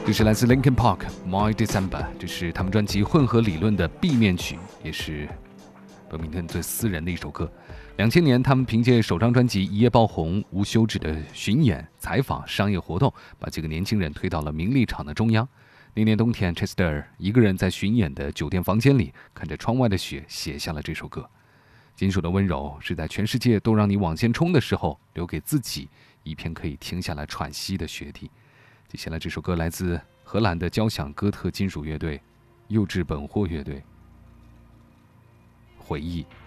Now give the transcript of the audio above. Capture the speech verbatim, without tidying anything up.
这是来自 Linkin Park My December， 这是他们专辑《混合理论》的 B 面曲，也是本明顿最私人的一首歌。两千年，他们凭借首张专辑一夜爆红，无休止的巡演、采访、商业活动，把这个年轻人推到了名利场的中央。那年冬天 ，Chester 一个人在巡演的酒店房间里，看着窗外的雪，写下了这首歌。金属的温柔是在全世界都让你往前冲的时候，留给自己一片可以停下来喘息的雪地。接下来这首歌来自荷兰的交响哥特金属乐队幼稚本货乐队，回忆。